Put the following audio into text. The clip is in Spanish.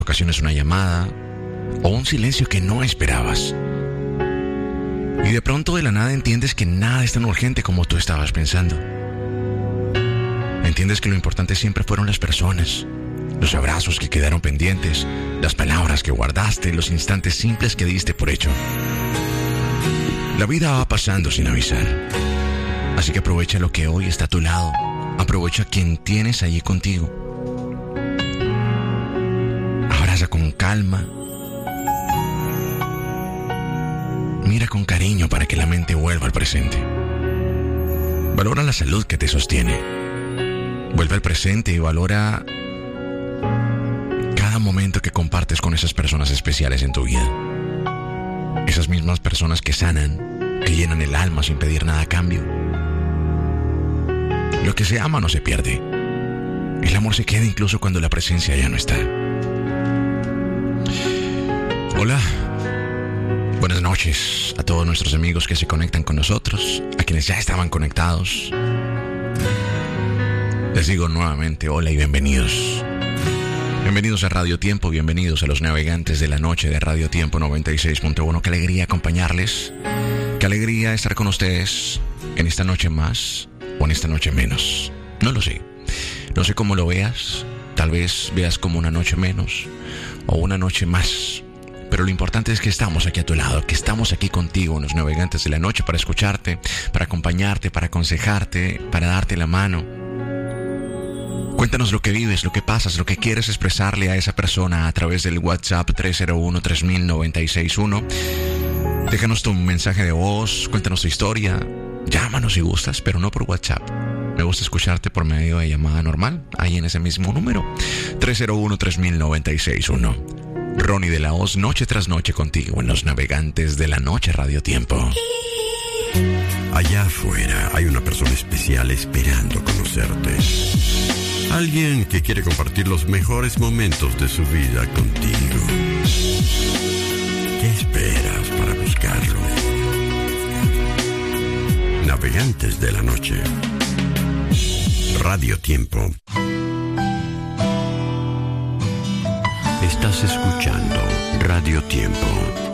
ocasiones una llamada o un silencio que no esperabas. Y de pronto de la nada entiendes que nada es tan urgente como tú estabas pensando. Entiendes que lo importante siempre fueron las personas, los abrazos que quedaron pendientes, las palabras que guardaste, los instantes simples que diste por hecho. La vida va pasando sin avisar. Así que aprovecha lo que hoy está a tu lado. Aprovecha a quien tienes allí contigo. Abraza con calma. Mira con cariño para que la mente vuelva al presente. Valora la salud que te sostiene. Vuelve al presente y valora cada momento que compartes con esas personas especiales en tu vida. Esas mismas personas que sanan, que llenan el alma sin pedir nada a cambio. Lo que se ama no se pierde. El amor se queda incluso cuando la presencia ya no está. Hola. Buenas noches a todos nuestros amigos que se conectan con nosotros, a quienes ya estaban conectados. Les digo nuevamente hola y bienvenidos. Bienvenidos a Radio Tiempo, bienvenidos a los navegantes de la noche de Radio Tiempo 96.1. Qué alegría acompañarles, qué alegría estar con ustedes en esta noche más o en esta noche menos. No lo sé, no sé cómo lo veas, tal vez veas como una noche menos o una noche más. Pero lo importante es que estamos aquí a tu lado, que estamos aquí contigo en los navegantes de la noche para escucharte, para acompañarte, para aconsejarte, para darte la mano. Cuéntanos lo que vives, lo que pasas, lo que quieres expresarle a esa persona a través del WhatsApp 301-3000-961. Déjanos tu mensaje de voz, cuéntanos tu historia. Llámanos si gustas, pero no por WhatsApp. Me gusta escucharte por medio de llamada normal, ahí en ese mismo número, 301-3000-961. Ronnie de la Hoz, noche tras noche contigo en los navegantes de la noche Radio Tiempo. Allá afuera hay una persona especial esperando conocerte. Alguien que quiere compartir los mejores momentos de su vida contigo. ¿Qué esperas para buscarlo? Navegantes de la noche. Radio Tiempo. Estás escuchando Radio Tiempo.